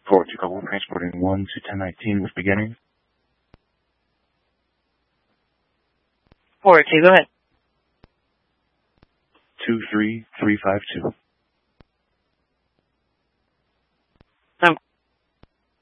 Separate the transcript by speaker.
Speaker 1: Forward to Call 1, transporting 1 to 1019 with beginning.
Speaker 2: Forward to, go ahead.
Speaker 1: 23352.